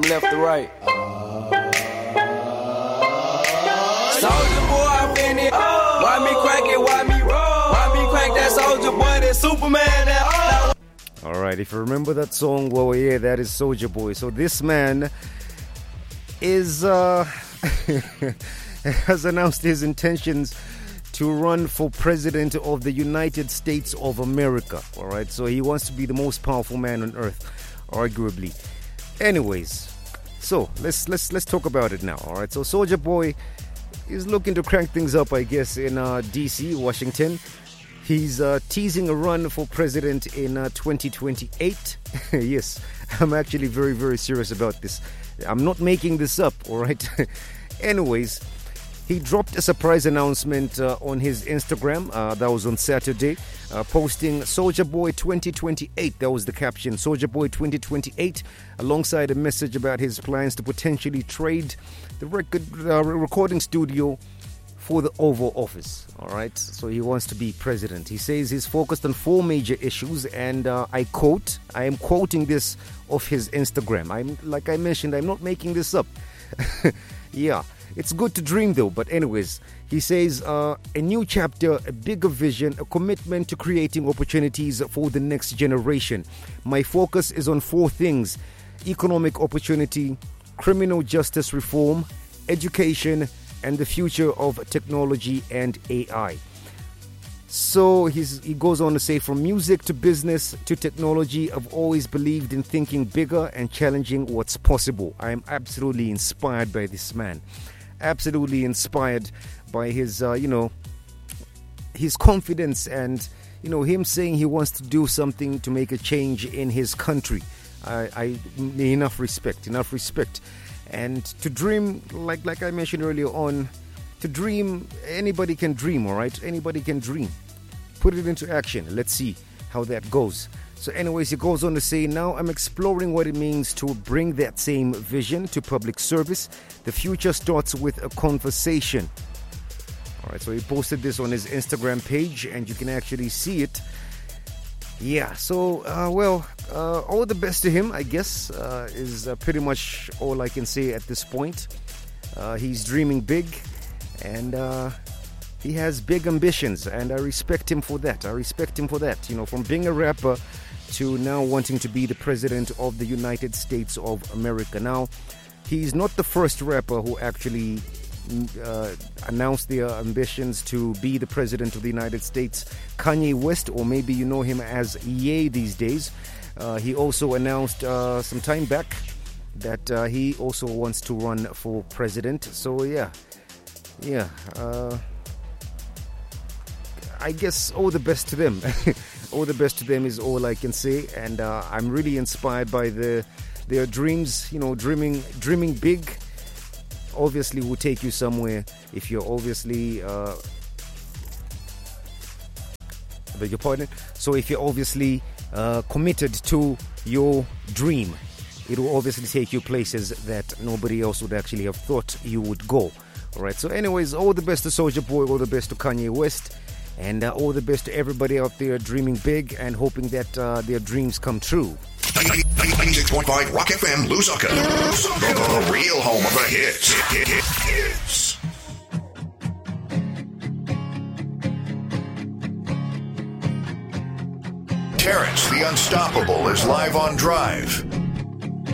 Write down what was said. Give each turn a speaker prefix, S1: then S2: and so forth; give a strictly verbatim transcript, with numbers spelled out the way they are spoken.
S1: left to right. Soldier boy, I'm in it. Why me crack it? Why me roll? Why me crack that soldier boy? That Superman? That
S2: all right, if you remember that song, well, yeah, that is Soulja Boy. So this man is uh, has announced his intentions to run for president of the United States of America. All right, so he wants to be the most powerful man on earth, arguably. Anyways, so let's let's let's talk about it now. All right, so Soulja Boy is looking to crank things up, I guess, in uh, D C, Washington. He's uh, teasing a run for president in uh, twenty twenty-eight. Yes, I'm actually very, very serious about this. I'm not making this up, all right? Anyways, he dropped a surprise announcement uh, on his Instagram. Uh, that was on Saturday, uh, posting Soulja Boy twenty twenty-eight. That was the caption, Soulja Boy twenty twenty-eight, alongside a message about his plans to potentially trade the record uh, recording studio for the Oval Office. All right, so he wants to be president. He says he's focused on four major issues, and uh, I quote, I am quoting this off his Instagram. I'm like I mentioned, I'm not making this up. Yeah, it's good to dream though. But anyways, he says uh, a new chapter, a bigger vision, a commitment to creating opportunities for the next generation. My focus is on four things: economic opportunity, criminal justice reform, education, and the future of technology and A I. So he's, he goes on to say, from music to business to technology, I've always believed in thinking bigger and challenging what's possible. I am absolutely inspired by this man. Absolutely inspired by his, uh, you know, his confidence and, you know, him saying he wants to do something to make a change in his country. I, I enough respect, enough respect. And to dream, like like I mentioned earlier on, to dream, anybody can dream, all right? Anybody can dream. Put it into action. Let's see how that goes. So anyways, he goes on to say, now I'm exploring what it means to bring that same vision to public service. The future starts with a conversation. All right, so he posted this on his Instagram page, and you can actually see it. Yeah, so, uh, well, uh, all the best to him, I guess, uh, is uh, pretty much all I can say at this point. Uh, he's dreaming big, and uh, he has big ambitions, and I respect him for that. I respect him for that. You know, from being a rapper to now wanting to be the president of the United States of America. Now, he's not the first rapper who actually Uh, announced their ambitions to be the president of the United States. Kanye West, or maybe you know him as Ye these days, uh, he also announced uh, some time back that uh, he also wants to run for president. So yeah, yeah, uh, I guess all the best to them. All the best to them is all I can say, and uh, I'm really inspired by the their dreams. You know, dreaming, dreaming big. Obviously will take you somewhere if you're obviously uh I beg your pardon. So if you're obviously uh committed to your dream, it will obviously take you places that nobody else would actually have thought you would go. All right, so anyways, all the best to Soulja Boy, all the best to Kanye West, and uh, all the best to everybody out there dreaming big and hoping that uh, their dreams come true.
S3: ninety-six point five Rock F M, Lusaka. The, the real home of the hits. Hit, hit, hits. Terrence the Unstoppable is live on Drive.